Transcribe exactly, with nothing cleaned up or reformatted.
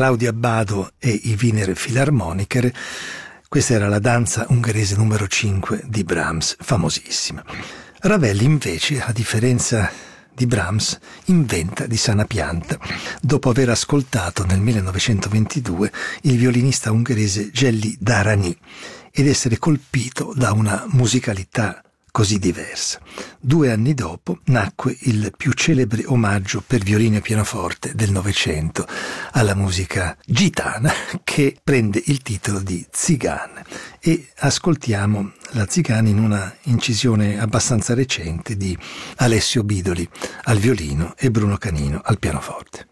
Claudio Abbado e i Wiener Philharmoniker. Questa era la danza ungherese numero cinque di Brahms, famosissima. Ravel invece, a differenza di Brahms, inventa di sana pianta, dopo aver ascoltato nel millenovecentoventidue il violinista ungherese Gelli Darani ed essere colpito da una musicalità così diversa. Due anni dopo nacque il più celebre omaggio per violino e pianoforte del Novecento alla musica gitana, che prende il titolo di Tzigane, e ascoltiamo la Tzigane in una incisione abbastanza recente di Alessio Bidoli al violino e Bruno Canino al pianoforte.